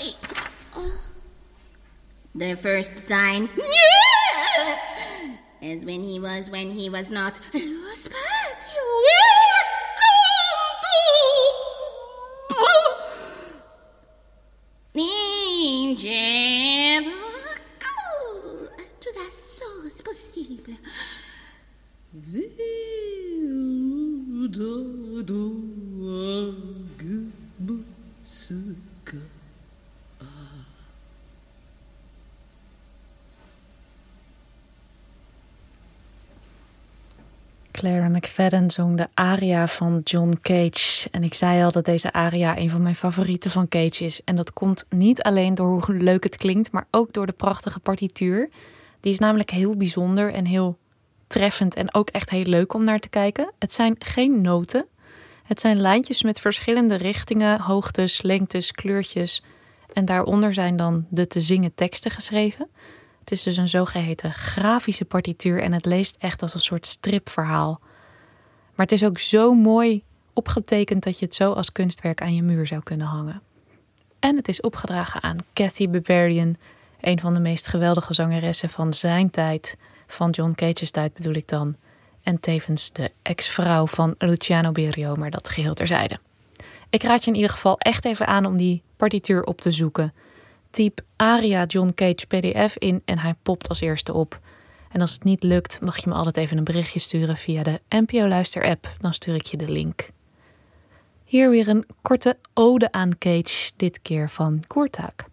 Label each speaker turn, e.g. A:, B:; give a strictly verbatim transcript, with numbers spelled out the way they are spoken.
A: The first sign is when he was when he was not lo spazio. Tudo só é possível.
B: Clara McFadden zong de aria van John Cage. En ik zei al dat deze aria een van mijn favorieten van Cage is. En dat komt niet alleen door hoe leuk het klinkt, maar ook door de prachtige partituur. Die is namelijk heel bijzonder en heel treffend en ook echt heel leuk om naar te kijken. Het zijn geen noten. Het zijn lijntjes met verschillende richtingen, hoogtes, lengtes, kleurtjes. En daaronder zijn dan de te zingen teksten geschreven. Het is dus een zogeheten grafische partituur en het leest echt als een soort stripverhaal. Maar het is ook zo mooi opgetekend dat je het zo als kunstwerk aan je muur zou kunnen hangen. En het is opgedragen aan Kathy Barbarian, een van de meest geweldige zangeressen van zijn tijd, van John Cage's tijd bedoel ik dan, en tevens de ex-vrouw van Luciano Berio, maar dat geheel terzijde. Ik raad je in ieder geval echt even aan om die partituur op te zoeken. Typ aria John Cage P D F in en hij popt als eerste op. En als het niet lukt, mag je me altijd even een berichtje sturen via de N P O Luister app. Dan stuur ik je de link. Hier weer een korte ode aan Cage, dit keer van Koertaak.